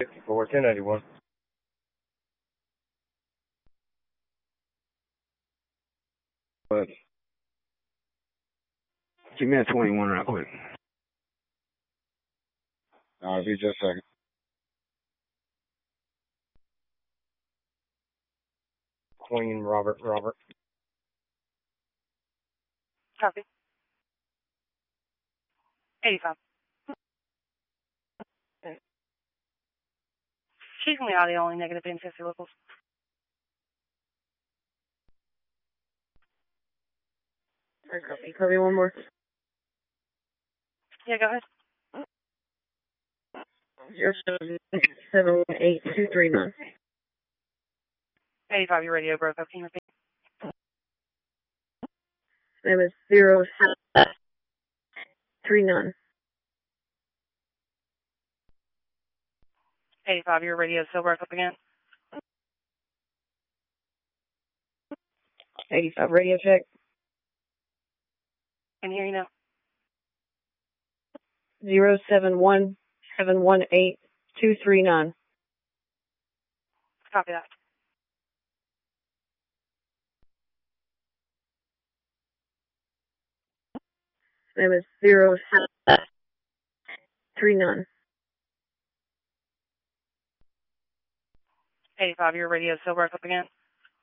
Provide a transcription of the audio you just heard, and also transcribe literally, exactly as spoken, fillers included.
fifty-four, ten eighty-one. But give me that twenty-one real quick. I'll be just a second. Queen Robert Robert. Copy. eighty-five. She's going to be audio only, negative in fifty locals. Copy. Copy one more. Yeah, go ahead. Zero seven seven one eight two three nine. eighty-five, your radio broke up. Can you repeat? Name is zero seven three nine. eighty-five, your radio still broke up again. eighty-five, radio check. Can you hear you now? Zero seven one seven one eight two three nine. Copy that. Name is zero seven three nine. eighty-five, your radio still broke up again.